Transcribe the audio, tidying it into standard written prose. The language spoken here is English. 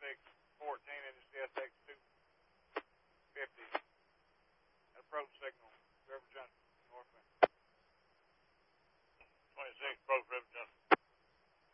2614 into CSX 250. Approach signal, River Junction, northbound. 26, approach River Junction.